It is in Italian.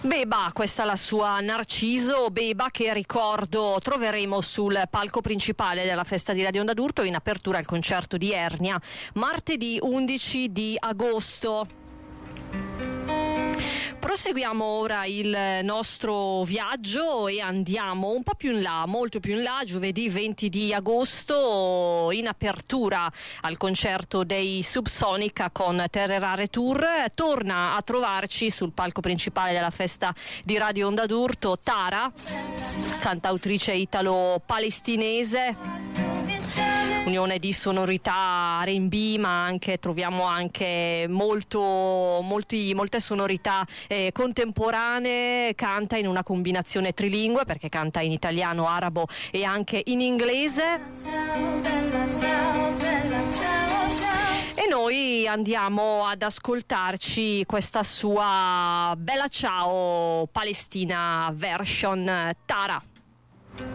Beba, questa è la sua Narciso, Beba che ricordo troveremo sul palco principale della festa di Radio Onda d'Urto in apertura al concerto di Ernia, martedì 11 di agosto. Proseguiamo ora il nostro viaggio e andiamo un po' più in là, molto più in là, giovedì 20 di agosto in apertura al concerto dei Subsonica con Terre Rare Tour. Torna a trovarci sul palco principale della festa di Radio Onda d'Urto Tara, cantautrice italo-palestinese. Unione di sonorità R&B, ma anche troviamo anche molte sonorità contemporanee. Canta in una combinazione trilingue perché canta in italiano, arabo e anche in inglese. E noi andiamo ad ascoltarci questa sua Bella Ciao Palestina version Tara.